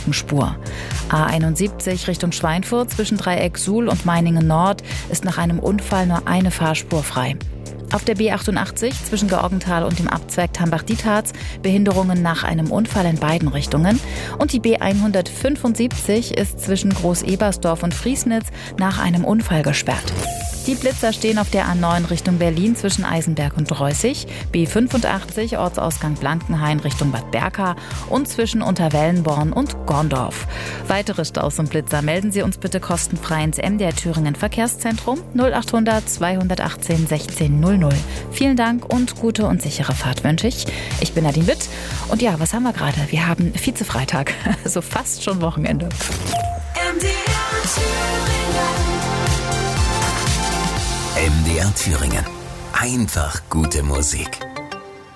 linken Spur. A71 Richtung Schweinfurt zwischen Dreieck Suhl und Meiningen Nord ist nach einem Unfall nur eine Fahrspur frei. Auf der B88 zwischen Georgenthal und dem Abzweig Tambach-Dietharz Behinderungen nach einem Unfall in beiden Richtungen. Und die B175 ist zwischen Groß-Ebersdorf und Friesnitz nach einem Unfall gesperrt. Die Blitzer stehen auf der A9 Richtung Berlin zwischen Eisenberg und Reußig, B85 Ortsausgang Blankenhain Richtung Bad Berka und zwischen Unterwellenborn und Gorndorf. Weitere Staus und Blitzer melden Sie uns bitte kostenfrei ins MDR Thüringen Verkehrszentrum 0800 218 16 00. Vielen Dank und gute und sichere Fahrt wünsche ich. Ich bin Nadine Witt und ja, was haben wir gerade? Wir haben Vize-Freitag, also fast schon Wochenende. MDR Thüringen. Einfach gute Musik.